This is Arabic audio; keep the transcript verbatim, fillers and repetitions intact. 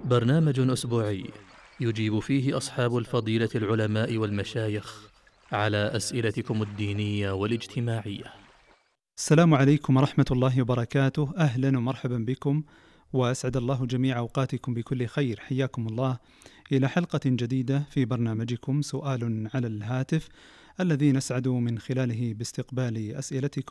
برنامج أسبوعي يجيب فيه أصحاب الفضيلة العلماء والمشايخ على أسئلتكم الدينية والاجتماعية. السلام عليكم ورحمة الله وبركاته. أهلا ومرحبا بكم، وأسعد الله جميع أوقاتكم بكل خير. حياكم الله إلى حلقة جديدة في برنامجكم سؤال على الهاتف، الذي نسعد من خلاله باستقبال أسئلتكم